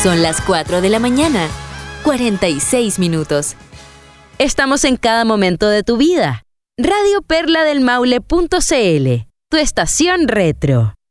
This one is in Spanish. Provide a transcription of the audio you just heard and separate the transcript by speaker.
Speaker 1: Son las 4 de la mañana, 46 minutos.
Speaker 2: Estamos en cada momento de tu vida. Radio Perla del Maule.cl, tu estación retro.